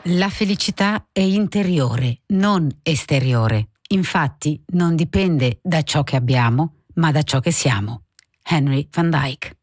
La felicità è interiore, non esteriore. Infatti non dipende da ciò che abbiamo, ma da ciò che siamo. Henry Van Dyke.